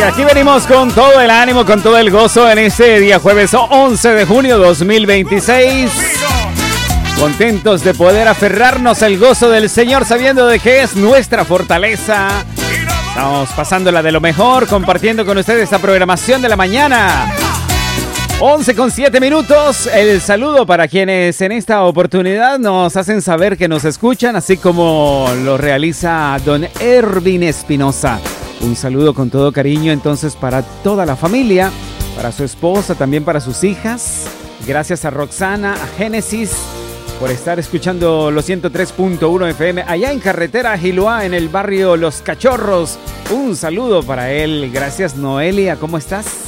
Y aquí venimos con todo el ánimo, con todo el gozo en este día jueves 11 de junio 2026. Contentos de poder aferrarnos al gozo del Señor sabiendo de que es nuestra fortaleza. Estamos pasándola de lo mejor, compartiendo con ustedes esta programación de la mañana. 11:07. El saludo para quienes en esta oportunidad nos hacen saber que nos escuchan, así como lo realiza don Ervin Espinosa. Un saludo con todo cariño entonces para toda la familia, para su esposa, también para sus hijas. Gracias a Roxana, a Génesis, por estar escuchando los 103.1 FM allá en Carretera Giloá, en el barrio Los Cachorros. Un saludo para él. Gracias, Noelia, ¿cómo estás?